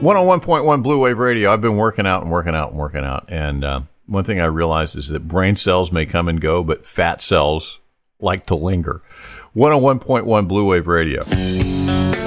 101.1 Blue Wave Radio. I've been working out. And one thing I realized is that brain cells may come and go, but fat cells like to linger. 101.1 Blue Wave Radio.